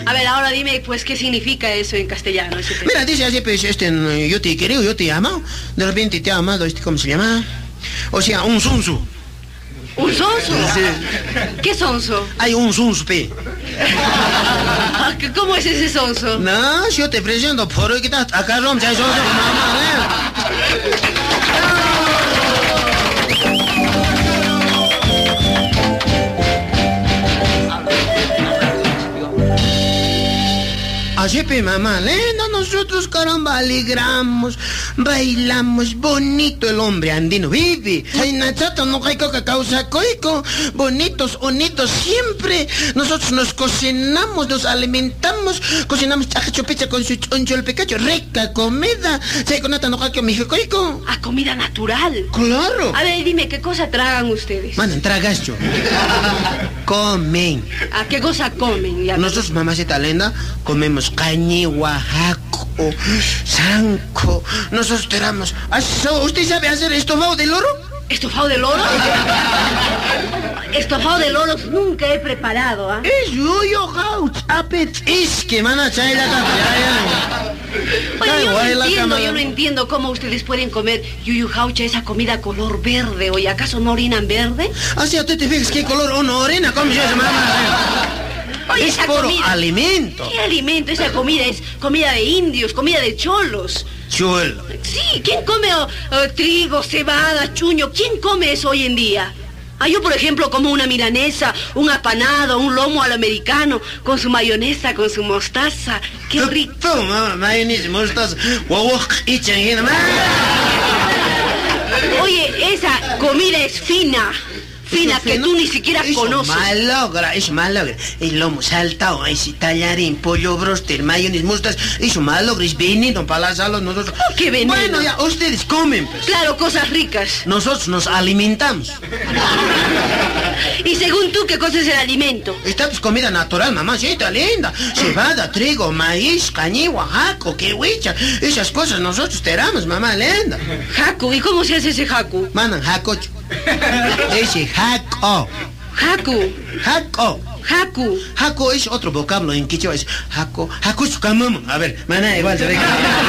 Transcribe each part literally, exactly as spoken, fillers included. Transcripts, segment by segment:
A ver, ahora dime, pues, ¿qué significa eso en castellano? Ese Mira, dice así, pues, este, yo te he querido, yo te he amado. De repente te he amado, este, ¿cómo se llama? O sea, un sonso. ¿Un sonso? Sí. ¿Qué sonso? Hay un sonso, pe. ¿Cómo es ese sonso? No, yo te presento, por hoy que estás acá, rom, ya sonso, mamá, ¿eh? Así, pe, mamá, linda, nosotros, caramba, alegramos, bailamos, bonito el hombre andino vive. Ay, nachata, no hay coca causa coico, bonitos, bonitos siempre. Nosotros nos cocinamos, nos alimentamos, cocinamos chachachopecha con su choncho el pecacho, rica comida. Se conata no hay que mi coico. Ah, comida natural. Claro. A ver, dime, ¿qué cosa tragan ustedes? Manan, tragas yo. Comen. ¿A qué cosa comen? Ya Nosotros, mamacita linda, comemos cañi, oaxaco, sanco. Nosotros tenemos... ¿Usted sabe hacer estofado de loro? ¿Estofado de loro? Estofado de loros nunca he preparado, ¿ah? Es yuyo, jauch, apet, es que mana chayla ya. Oye, yo no entiendo, yo no entiendo cómo ustedes pueden comer yuyu jaucha, esa comida color verde. Oye, ¿acaso no orinan verde? Así, ¿tú te fijas qué color uno orina? ¿Cómo se llama, mamá? Oye, es esa puro comida, alimento. ¿Qué alimento? Esa comida es comida de indios, comida de cholos. Cholo. Sí, ¿quién come oh, oh, trigo, cebada, chuño? ¿Quién come eso hoy en día? Ah, yo, por ejemplo, como una milanesa, un apanado, un lomo al americano, con su mayonesa, con su mostaza. ¡Qué rico! Toma, mayonesa, mostaza, guauaj y changuina. Oye, esa comida es fina. Fina, que tú ni siquiera eso conoces. Malogra, eso malogra. El lomo saltado, ese tallarín, pollo broster, mayonesa, mostaza. Eso malogra, es veneno para las alas nosotros. Oh, ¡qué veneno! Bueno, ya, ustedes comen, pues. Claro, cosas ricas. Nosotros nos alimentamos. Y según tú, ¿qué cosa es el alimento? Esta pues comida natural, mamacita linda. Cebada, trigo, maíz, cañí, oaxaco, quehuicha. Esas cosas nosotros tenemos, mamá linda. Jacu, ¿y cómo se hace ese jacu? Manan, jacocho. Ese jaco. Jacu. Jaco. Jacu. Jaco es otro vocablo en quichua, es jaco. Jaco es camamo. A ver, maná, igual se ve.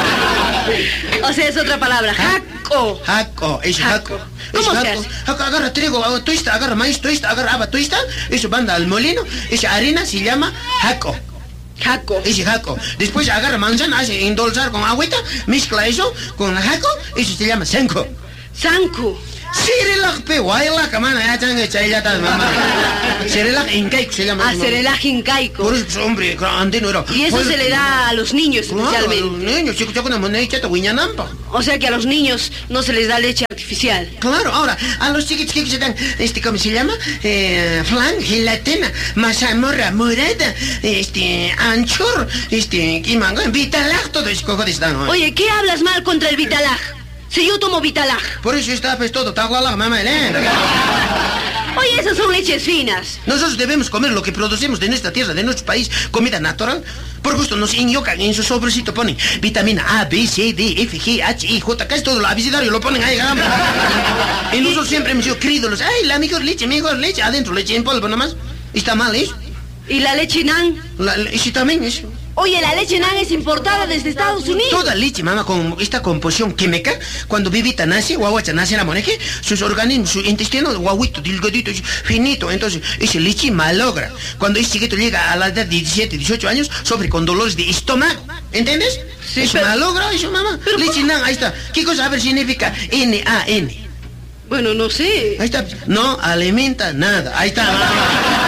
O sea, es otra palabra. Jaco. Jaco, es jaco. ¿Cómo es se jaco. hace? Jaco, agarra trigo, twista, agarra maíz, twista, agarra aba, twista. Eso manda al molino. Esa harina se llama jaco. Jaco. Ese jaco. Después agarra manzana, hace endulzar con agüita, mezcla eso con jaco, eso se llama senco. Sanku. Cerelac, pe, guaylac, mana, ya tengo que echar ya tal, mamá. Cerelac incaico se llama. Ah, cerelac incaico. Por eso, hombre, andino era. Y eso Pues, se le da a los niños claro, especialmente. a los niños, chico, chico, una moneda chata, guiñanampa. O sea que a los niños no se les da leche artificial. Claro, ahora, a los chiquitos que se dan, este, ¿cómo se llama? Eh, flan, gelatina, mazamorra morada, este, anchor, este, quimanga, vitalac, todo eso, cojo de esta, ¿no? Oye, ¿qué hablas mal contra el Vitalag? Si yo tomo Vitalag. Por eso está, pues, todo, taguala, mamá, Elena. Oye, esas son leches finas. Nosotros debemos comer lo que producimos de nuestra tierra, de nuestro país, comida natural. Por gusto nos inyucan, en su sobrecito ponen vitamina A, B, C, D, F, G, H, I, J, casi todo el abecedario lo ponen ahí, gama. Y nosotros siempre hemos sido crídulos. Ay, la mejor leche, mejor leche, adentro leche en polvo nomás. ¿Está mal eso? ¿Y la leche nan? La, la, eso también es. Oye, la leche nan es importada desde Estados Unidos. Toda leche, mamá, con esta composición química, cuando bebita nace, guaguacha nace la moneje, sus organismos, su intestino, guaguito, delgadito, finito, entonces, esa leche malogra. Cuando ese chiquito llega a la edad de diecisiete, dieciocho años, sufre con dolores de estómago, ¿entiendes? Sí, eso pero... malogra, eso, mamá. Pero, leche nan, ahí está. ¿Qué cosa, a ver, significa N A N? Bueno, no sé. Ahí está. No alimenta nada. Ahí está, mamá.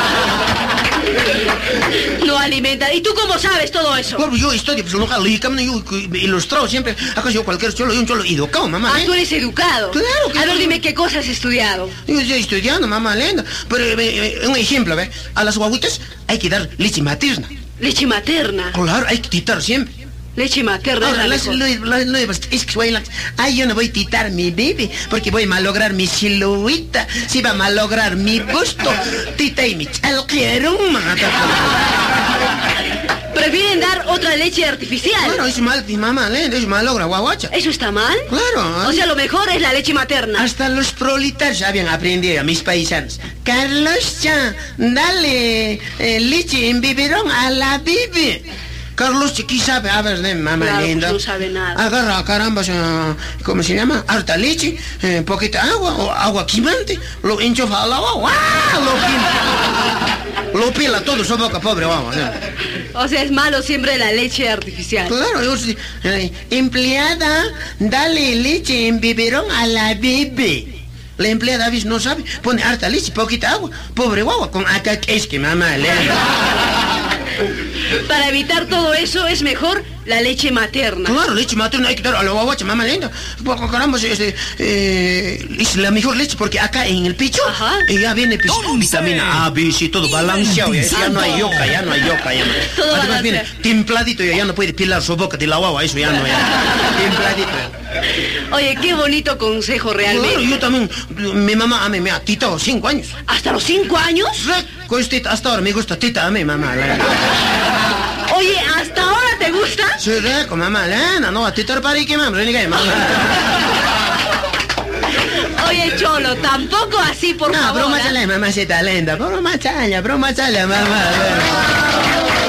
No alimenta. ¿Y tú cómo sabes todo eso? Bueno, yo estudio, pues, local, yo ilustrado siempre. Acaso yo cualquier cholo, yo un cholo educado, mamá. Ah, ¿eh? tú eres educado. Claro que A ver, sí. dime qué cosas has estudiado. Yo estoy estudiando, mamá, linda. Pero, eh, eh, un ejemplo, ¿ve? A las guaguitas hay que dar leche materna. Leche materna. Claro, hay que titar siempre. Leche materna. Ahora, es la las mejor. nuevas, nuevas, es que voy a... Ay, yo no voy a titar mi bebé, porque voy a malograr mi silueta. Si va a malograr mi busto, tita y mi chalquero, mamá. Prefieren dar otra leche artificial. Claro, es mal, mamá, Lenda, es malogra, guaguacha. ¿Eso está mal? Claro. O sea, lo mejor es la leche materna. Hasta los proletarios habían aprendido, mis paisanos. Carlos, ya, dale eh, leche en biberón a la bibi. Carlos, ¿qué sabe? A ver, de mamá Claro, linda. pues no sabe nada. Agarra, caramba, ¿cómo se llama? Harta leche, eh, poquita agua, o agua quimante, lo enchufa al agua, ¡guau! Lo pila. Lo pila todo su boca, pobre, vamos. ¿Eh? O sea, es malo siempre la leche artificial. Claro, yo sí. Eh, empleada, dale leche en biberón a la bebé. La empleada, ¿ves? No sabe, pone harta leche, poquita agua, pobre guagua, con acá, es que mamá le... Para evitar todo eso es mejor la leche materna. Claro, leche materna hay que dar a la guaguacha, mamá linda. Porque, caramba, este, eh, es la mejor leche porque acá en el pecho Ajá. eh, ya viene pues, vitamina A, B, C, todo balanceado. Ya, ya no hay yoca, ya no hay yoca. Ya no. Todo Además viene balanceado. templadito, ya, ya no puede pilar su boca de la guagua, eso ya no, ya. Templadito. Oye, qué bonito consejo realmente. Claro, yo también, mi mamá a mí me ha titado cinco años. ¿Hasta los cinco años? Pues tita, hasta ahora me gusta tita a mí, mamá. La... Oye, ¿hasta ahora te gusta? Sí, rico, mamá, Lena, no, a titar para que mamá, mamá. Oye, Cholo, tampoco así, por No, favor. broma ¿eh? chale, mamacita linda, broma chaya, broma chaya, mamá.